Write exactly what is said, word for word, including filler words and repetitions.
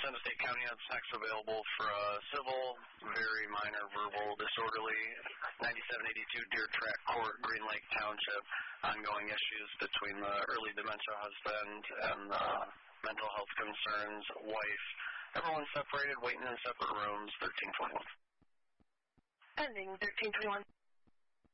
San Jose County has text available for uh, civil, very minor verbal disorderly, ninety-seven eighty-two Deer Track Court, Green Lake Township, ongoing issues between the early dementia husband and the mental health concerns wife. Everyone's separated, waiting in separate rooms, thirteen twenty-one. Ending thirteen twenty-one.